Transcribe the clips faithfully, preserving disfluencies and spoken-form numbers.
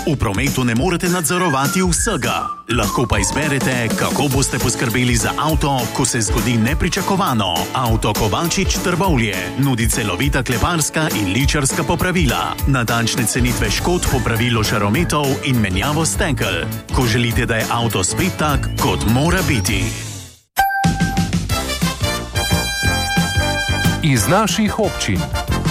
V prometu ne morete nadzorovati vsega. Lahko pa izberete, kako boste poskrbeli za avto, ko se zgodi nepričakovano. Avto Kovačič Trbovlje nudi celovita kleparska in ličarska popravila, natančne cenitve škod, popravilo žarometov in menjavo stekel. Ko želite, da je avto spet tak, kot mora biti. Iz naših občin.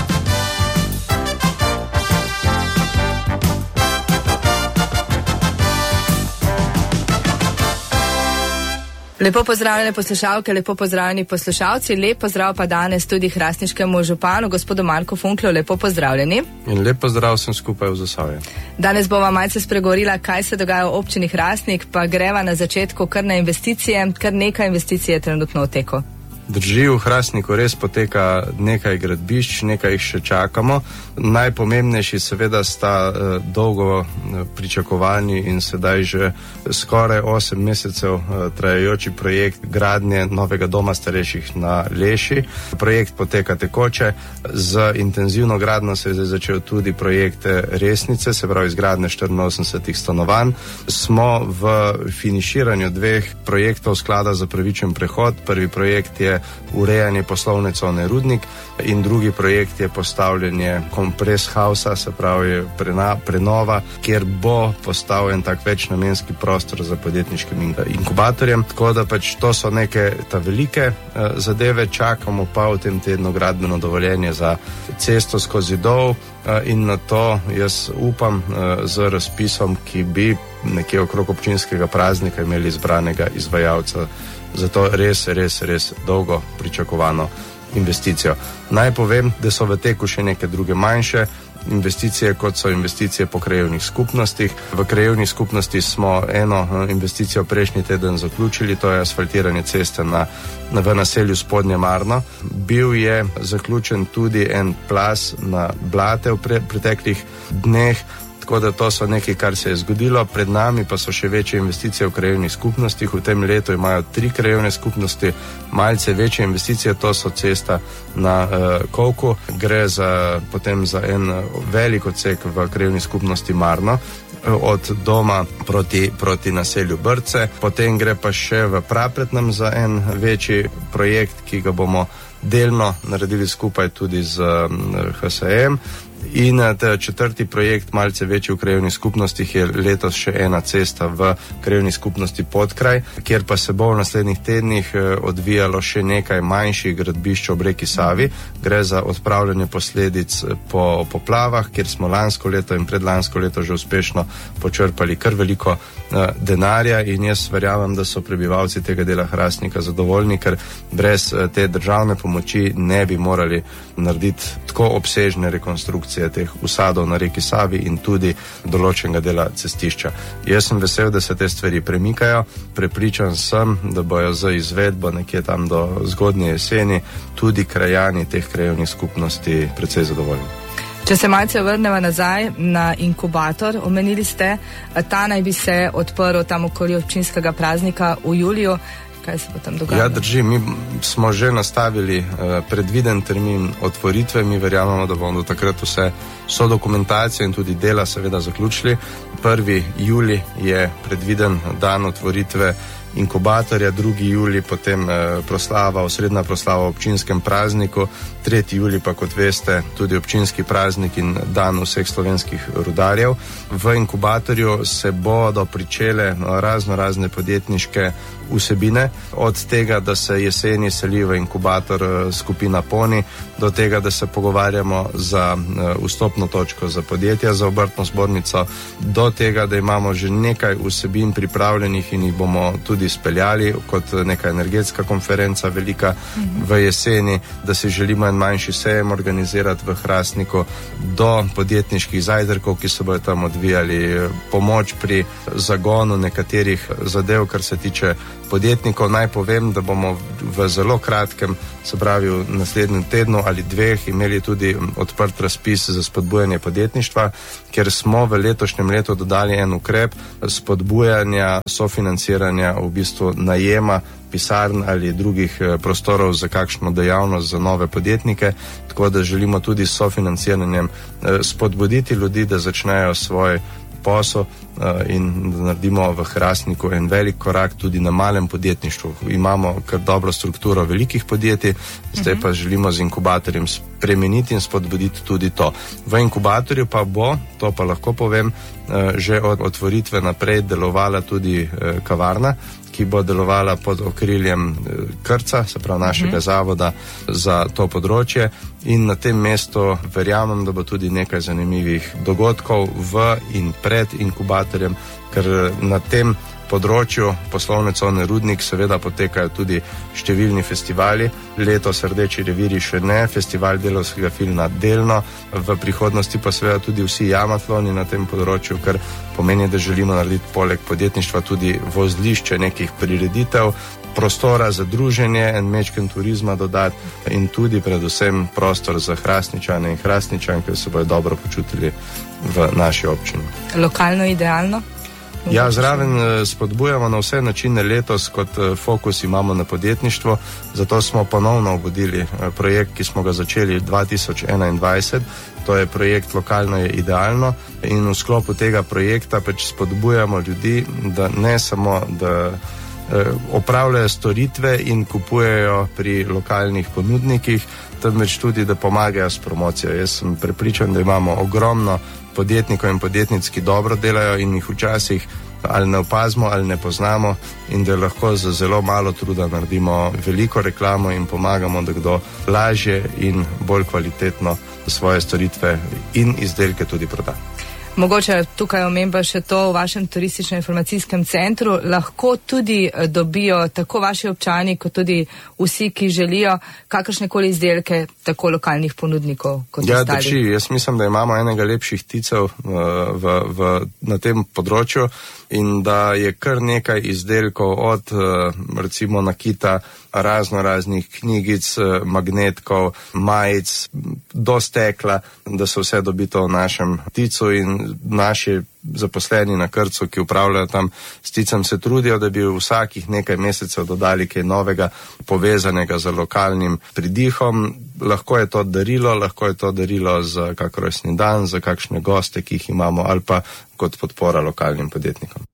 Lepo pozdravljene poslušalke, lepo pozdravljeni poslušalci, lep pozdrav pa danes tudi hrastniškemu županu, gospodu Marku Funklju, lepo pozdravljeni. In lep pozdrav sem skupaj v Zasavju. Danes bova malce spregovorila, kaj se dogaja v občini Hrastnik, pa greva na začetku kar na investicije, kar nekaj investicij je trenutno v teku. Drži, v Hrastniku res poteka nekaj gradbišč, nekaj jih še čakamo. Najpomembnejši seveda sta eh, dolgo pričakovani in sedaj že skoraj osem mesecev eh, trajajoči projekt gradnje novega doma starejših na Leši. Projekt poteka tekoče, z intenzivno gradnjo se je zdaj začel tudi projekt Resnice, se pravi izgradnje štiriinosemdeset stanovanj. Smo v finiširanju dveh projektov sklada za pravičen prehod. Prvi projekt je urejanje poslovne cone Rudnik in drugi projekt je postavljanje kompres hausa, se pravi prena, prenova, kjer bo postavljen tak večnamenski prostor za podjetniškim inkubatorjem. Tako da pač to so neke ta velike eh, zadeve, čakamo pa v tem tednu gradbeno dovoljenje za cesto skozi Dol eh, in na to jaz upam eh, z razpisom, ki bi nekje okrog občinskega praznika imeli izbranega izvajalca. Zato res, res, res dolgo pričakovano investicijo. Naj povem, da so v teku še neke druge manjše investicije, kot so investicije po krajevnih skupnostih. V krajevnih skupnosti smo eno investicijo prejšnji teden zaključili, to je asfaltiranje ceste na, na, v naselju Spodnje Marno. Bil je zaključen tudi en plaz na Blate v pre, preteklih dneh. Tako da to so nekaj, kar se je zgodilo. Pred nami pa so še večje investicije v krajevnih skupnostih. V tem letu imajo tri krajevne skupnosti malce večje investicije, to so cesta na uh, Kovku. Gre za, potem za en velik odsek v krajevni skupnosti Marno, od doma proti, proti naselju Brce. Potem gre pa še v Prapretnem za en večji projekt, ki ga bomo delno naredili skupaj tudi z uh, H S E-em. In ta četrti projekt, malce večji v krajevnih skupnostih, je letos še ena cesta v krajevni skupnosti Podkraj, kjer pa se bo v naslednjih tednih odvijalo še nekaj manjših gradbišč ob reki Savi. Gre za odpravljanje posledic po poplavah, kjer smo lansko leto in predlansko leto že uspešno počrpali kar veliko uh, denarja in jaz verjamem, da so prebivalci tega dela Hrastnika zadovoljni, ker brez uh, te državne pomoči ne bi morali narediti tako obsežne rekonstrukcije teh usadov na reki Savi in tudi določenega dela cestišča. Jaz sem vesel, da se te stvari premikajo, prepričan sem, da bojo z izvedbo nekje tam do zgodnje jeseni tudi krajani teh krajevnih skupnosti precej zadovoljni. Če se malce vrnemo nazaj na inkubator, omenili ste, ta naj bi se odprl tam okoli občinskega praznika v juliju. Kaj se bo tam dogajalo? Ja, drži, mi smo že nastavili uh, predviden termin otvoritve, mi verjamemo, da bomo do takrat vse so dokumentacije in tudi dela seveda zaključili. prvi julij je predviden dan otvoritve inkubatorja, drugi julij potem eh, proslava, osrednja proslava v občinskem prazniku, tretji julij pa, kot veste, tudi občinski praznik in dan vseh slovenskih rudarjev. V inkubatorju se bodo pričele razno razne podjetniške vsebine, od tega, da se jeseni seli v inkubator skupina Poni, do tega, da se pogovarjamo za vstopno točko za podjetja, za obrtno zbornico, do tega, da imamo že nekaj vsebin pripravljenih in jih bomo tudi speljali kot neka energetska konferenca velika v jeseni, da si želimo en manjši sejem organizirati v Hrastniku, do podjetniških zajtrkov, ki se bodo tam odvijali, pomoč pri zagonu nekaterih zadev, kar se tiče podjetnikov. Naj povem, da bomo v zelo kratkem, se pravi v naslednjem tednu ali dveh, imeli tudi odprt razpis za spodbujanje podjetništva, ker smo v letošnjem letu dodali en ukrep spodbujanja, sofinanciranja, v bistvu najema pisarn ali drugih prostorov za kakšno dejavnost za nove podjetnike, tako da želimo tudi s sofinanciranjem spodbuditi ljudi, da začnejo svoj posel in da naredimo v Hrastniku en velik korak tudi na malem podjetništvu. Imamo kar dobro strukturo velikih podjetij, zdaj pa želimo z inkubatorjem spremeniti in spodbuditi tudi to. V inkubatorju pa bo, to pa lahko povem, že od otvoritve naprej delovala tudi kavarna, ki bo delovala pod okriljem Krca, se pravi našega uh-huh. zavoda za to področje, in na tem mestu verjamem, da bo tudi nekaj zanimivih dogodkov v in pred inkubatorjem, ker na tem področju poslovne cone Rudnik seveda potekajo tudi številni festivali. Letos Rdeči revirji še ne, festival delovskega filma delno, v prihodnosti pa seveda tudi vsi jamatloni na tem področju, kar pomeni, da želimo narediti poleg podjetništva tudi vozlišče nekih prireditev, prostora za druženje, en mečken turizma dodati in tudi predvsem prostor za Hrastničane in Hrastničanke, ki se bodo dobro počutili v naši občini. Lokalno idealno? Ja, zraven spodbujamo na vse načine letos, kot fokus imamo na podjetništvo, zato smo ponovno obudili projekt, ki smo ga začeli dva tisoč enaindvajset, to je projekt Lokalno je idealno, in v sklopu tega projekta pač spodbujamo ljudi, da ne samo, da opravljajo storitve in kupujejo pri lokalnih ponudnikih, temveč tudi, da pomagajo s promocijo. Jaz sem prepričan, da imamo ogromno podjetnikov in podjetnic, ki dobro delajo in jih včasih ali ne opazimo ali ne poznamo, in da lahko za zelo malo truda naredimo veliko reklamo in pomagamo, da kdo lažje in bolj kvalitetno svoje storitve in izdelke tudi proda. Mogoče tukaj omemba še to, v vašem turistično-informacijskem centru lahko tudi dobijo tako vaši občani, kot tudi vsi, ki želijo kakršnekoli izdelke tako lokalnih ponudnikov kot ja, ostali. Ja, drži. Jaz mislim, da imamo enega lepših ticev v, v, v, na tem področju in da je kar nekaj izdelkov od recimo nakita, razno raznih knjigic, magnetkov, majic, do stekla, da se vse dobi to v našem ticu, in naši zaposleni na Krcu, ki upravljajo tam s ticem, se trudijo, da bi v vsakih nekaj mesecev dodali kaj novega, povezanega z lokalnim pridihom. Lahko je to darilo, lahko je to darilo za kak rojstni dan, za kakšne goste, ki jih imamo, ali pa kot podpora lokalnim podjetnikom.